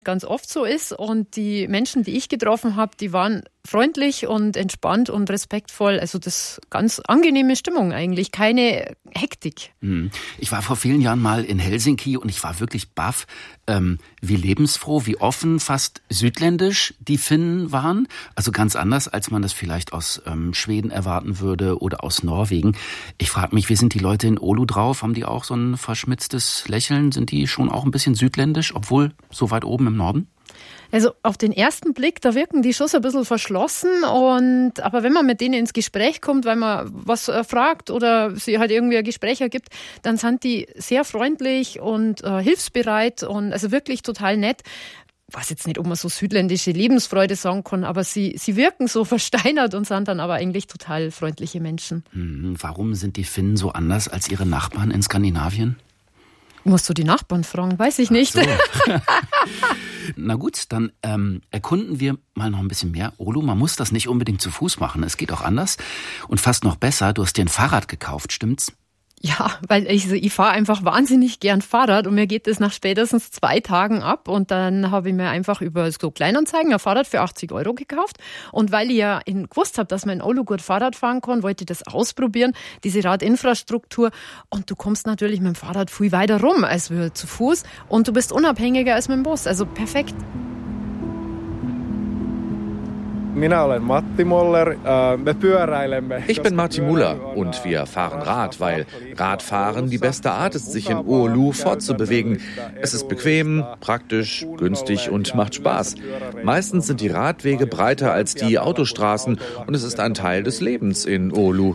ganz oft so ist. Und die Menschen, die ich getroffen habe, die waren freundlich und entspannt und respektvoll. Also das ganz angenehme Stimmung eigentlich, keine Hektik. Ich war vor vielen Jahren mal in Helsinki und ich war wirklich baff, wie lebensfroh, wie offen, fast südländisch die Finnen waren. Also ganz anders, als man das vielleicht aus Schweden erwarten würde oder aus Norwegen. Ich frage mich, wie sind die Leute in Oulu drauf? Haben die auch so ein verschmitztes Lächeln? Sind die schon auch ein bisschen südländisch, obwohl so weit oben im Norden? Also auf den ersten Blick, da wirken die schon so ein bisschen verschlossen. Aber wenn man mit denen ins Gespräch kommt, weil man was fragt oder sie halt irgendwie ein Gespräch ergibt, dann sind die sehr freundlich und hilfsbereit und also wirklich total nett. Ich weiß jetzt nicht, ob man so südländische Lebensfreude sagen kann, aber sie wirken so versteinert und sind dann aber eigentlich total freundliche Menschen. Warum sind die Finnen so anders als ihre Nachbarn in Skandinavien? Musst du die Nachbarn fragen? Weiß ich nicht. So. Na gut, dann erkunden wir mal noch ein bisschen mehr Oulu. Man muss das nicht unbedingt zu Fuß machen. Es geht auch anders. Und fast noch besser, du hast dir ein Fahrrad gekauft, stimmt's? Ja, weil ich fahre einfach wahnsinnig gern Fahrrad und mir geht das nach spätestens 2 Tagen ab und dann habe ich mir einfach über so Kleinanzeigen ein Fahrrad für 80 € gekauft und weil ich ja gewusst habe, dass man in Oulu gut Fahrrad fahren kann, wollte ich das ausprobieren, diese Radinfrastruktur und du kommst natürlich mit dem Fahrrad viel weiter rum als zu Fuß und du bist unabhängiger als mit dem Bus, also perfekt. Ich bin Martin Muller und wir fahren Rad, weil Radfahren die beste Art ist, sich in Oulu fortzubewegen. Es ist bequem, praktisch, günstig und macht Spaß. Meistens sind die Radwege breiter als die Autostraßen und es ist ein Teil des Lebens in Oulu.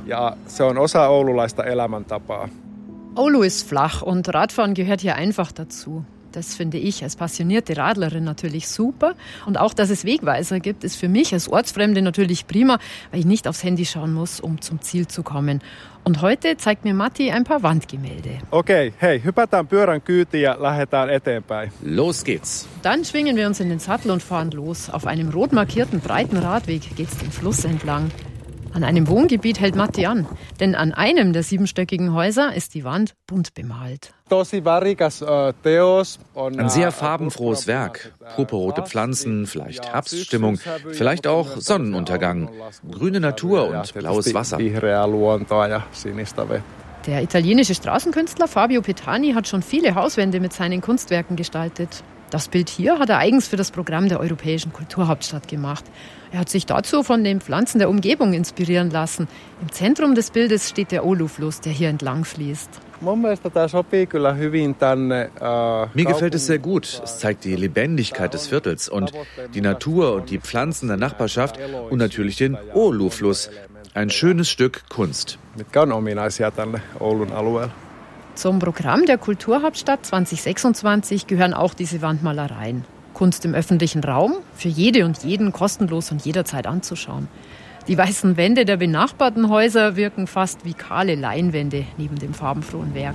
Oulu ist flach und Radfahren gehört hier einfach dazu. Das finde ich als passionierte Radlerin natürlich super. Und auch, dass es Wegweiser gibt, ist für mich als Ortsfremde natürlich prima, weil ich nicht aufs Handy schauen muss, um zum Ziel zu kommen. Und heute zeigt mir Matti ein paar Wandgemälde. Okay, hey, hypätään pyörän kyytiin ja lähdetään eteenpäin. Los geht's. Dann schwingen wir uns in den Sattel und fahren los. Auf einem rot markierten breiten Radweg geht's den Fluss entlang. An einem Wohngebiet hält Matti an, denn an einem der 7-stöckigen Häuser ist die Wand bunt bemalt. Ein sehr farbenfrohes Werk. Purpurrote Pflanzen, vielleicht Herbststimmung, vielleicht auch Sonnenuntergang, grüne Natur und blaues Wasser. Der italienische Straßenkünstler Fabio Petani hat schon viele Hauswände mit seinen Kunstwerken gestaltet. Das Bild hier hat er eigens für das Programm der Europäischen Kulturhauptstadt gemacht. Er hat sich dazu von den Pflanzen der Umgebung inspirieren lassen. Im Zentrum des Bildes steht der Oulu-Fluss, der hier entlang fließt. Mir gefällt es sehr gut. Es zeigt die Lebendigkeit des Viertels und die Natur und die Pflanzen der Nachbarschaft und natürlich den Oulu-Fluss. Ein schönes Stück Kunst. Zum Programm der Kulturhauptstadt 2026 gehören auch diese Wandmalereien. Kunst im öffentlichen Raum, für jede und jeden kostenlos und jederzeit anzuschauen. Die weißen Wände der benachbarten Häuser wirken fast wie kahle Leinwände neben dem farbenfrohen Werk.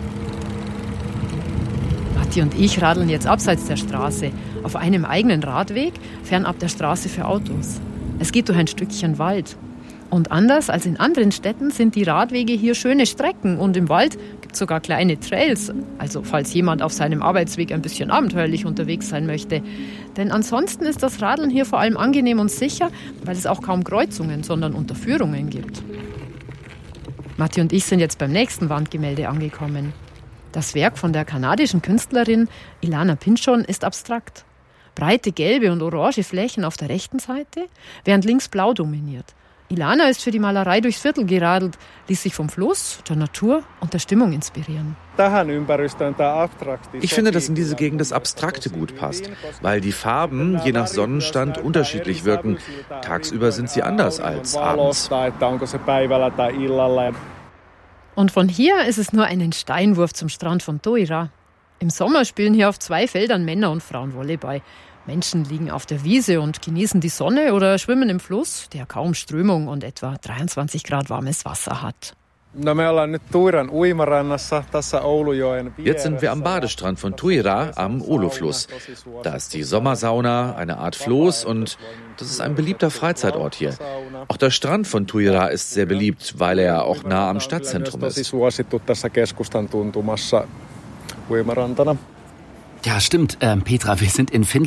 Matti und ich radeln jetzt abseits der Straße, auf einem eigenen Radweg, fernab der Straße für Autos. Es geht durch ein Stückchen Wald. Und anders als in anderen Städten sind die Radwege hier schöne Strecken und im Wald gibt es sogar kleine Trails, also falls jemand auf seinem Arbeitsweg ein bisschen abenteuerlich unterwegs sein möchte. Denn ansonsten ist das Radeln hier vor allem angenehm und sicher, weil es auch kaum Kreuzungen, sondern Unterführungen gibt. Matti und ich sind jetzt beim nächsten Wandgemälde angekommen. Das Werk von der kanadischen Künstlerin Ilana Pynchon ist abstrakt. Breite gelbe und orange Flächen auf der rechten Seite, während links blau dominiert. Ilana ist für die Malerei durchs Viertel geradelt, ließ sich vom Fluss, der Natur und der Stimmung inspirieren. Ich finde, dass in diese Gegend das Abstrakte gut passt, weil die Farben je nach Sonnenstand unterschiedlich wirken. Tagsüber sind sie anders als abends. Und von hier ist es nur einen Steinwurf zum Strand von Tuira. Im Sommer spielen hier auf 2 Feldern Männer und Frauen Volleyball. Menschen liegen auf der Wiese und genießen die Sonne oder schwimmen im Fluss, der kaum Strömung und etwa 23 Grad warmes Wasser hat. Jetzt sind wir am Badestrand von Tuira am Oulu-Fluss. Da ist die Sommersauna, eine Art Floß und das ist ein beliebter Freizeitort hier. Auch der Strand von Tuira ist sehr beliebt, weil er auch nah am Stadtzentrum ist. Ja, stimmt, Petra, wir sind in Finnland.